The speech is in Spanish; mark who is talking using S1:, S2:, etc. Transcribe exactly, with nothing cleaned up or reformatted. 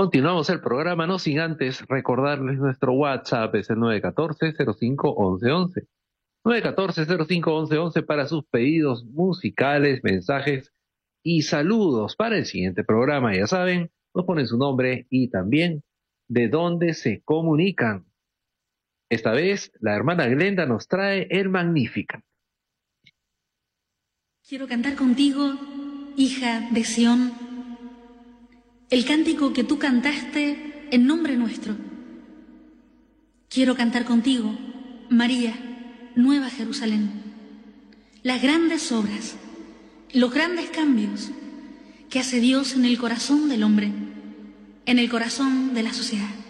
S1: Continuamos el programa, no sin antes recordarles nuestro WhatsApp, es el nueve uno cuatro, cero cinco, once once. nueve uno cuatro, cero cinco, once once para sus pedidos musicales, mensajes y saludos para el siguiente programa. Ya saben, nos ponen su nombre y también de dónde se comunican. Esta vez, la hermana Glenda nos trae el Magnificat.
S2: Quiero cantar contigo, hija de Sión, el cántico que tú cantaste en nombre nuestro. Quiero cantar contigo, María, Nueva Jerusalén, las grandes obras, los grandes cambios que hace Dios en el corazón del hombre, en el corazón de la sociedad.